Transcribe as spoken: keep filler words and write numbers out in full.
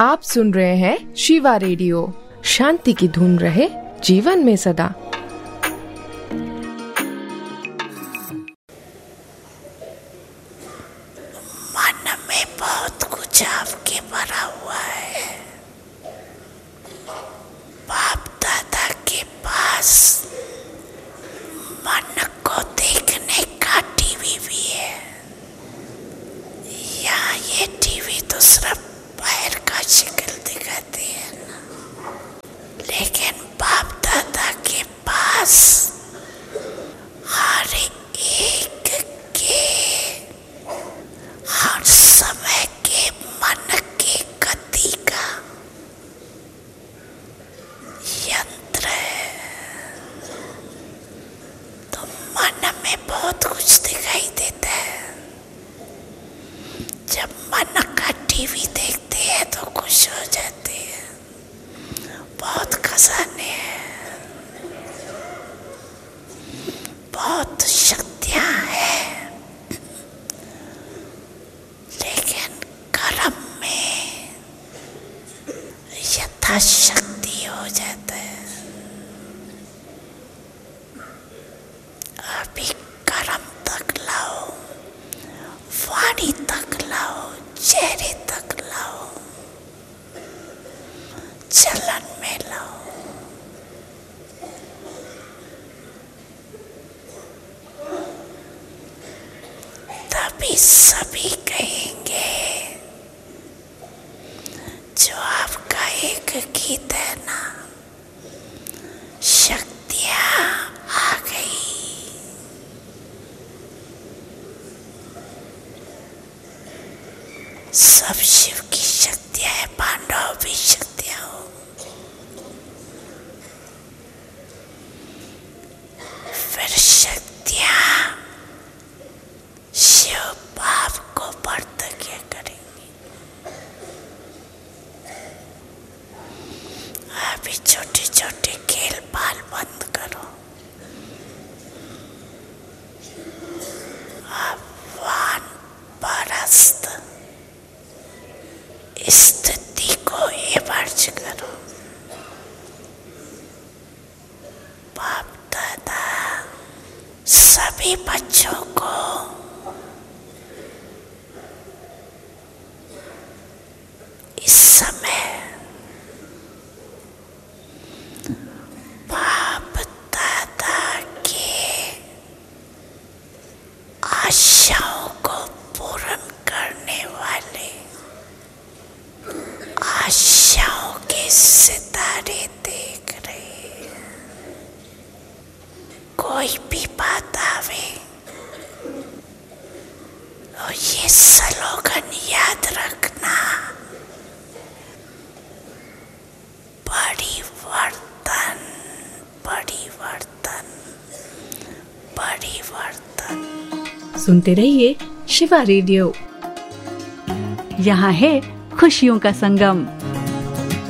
आप सुन रहे हैं शिवा रेडियो। शांति की धुन रहे जीवन में सदा। मन में बहुत कुछ आपके भरा हुआ है। बाप दादा के पास मन को देखने का टीवी भी है। यहाँ ये टीवी तो सिर्फ बाहर का शक्ल दिखाती है ना, लेकिन बाप दादा के पास हर एक के हर समय के मन की गति का यंत्र है। तो मन में बहुत कुछ दिखाई देता है। जब मन का टीवी देखते हैं तो खुश हो जाते हैं। बहुत खजाने हैं, बहुत शक्तियां हैं, लेकिन कर्म में यथाशक्ति हो जाता है। अभी कर्म तक लाओ, वाणी तक लाओ, चेहरे तक लाओ, चलन में लाओ। तभी सभी कहेंगे जो आपका एक गीत है ना, शक्तियां आ गई। सब शिव की शक्तियां है, पांडव भी शक्तियां हो। फिर शक्तियां शिव बाप को प्रतिज्ञा करेंगी। अभी छोटे छोटे खेल बाल बंद करो। अब वान परस्त स्थिति को एवर्ज करो। बाप दादा सभी बच्चों को इस समय बाप दादा के आशाओं को पूर्ण करने वाले आशाओं के सितारे देख रहे हैं। कोई भी बात आवे और ये स्लोगन याद रखना, परिवर्तन परिवर्तन परिवर्तन। सुनते रहिए शिवा रेडियो। यहाँ है खुशियों का संगम।